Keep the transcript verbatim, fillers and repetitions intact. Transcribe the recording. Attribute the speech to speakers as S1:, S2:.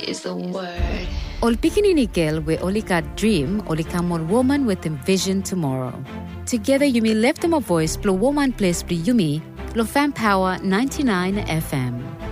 S1: is the word.
S2: Ol pikinini girl we only got dream, only come on woman with envision tomorrow. Together Yumi left them a voice, blow woman place, Yumi, Lo Fan Power ninety-nine F M.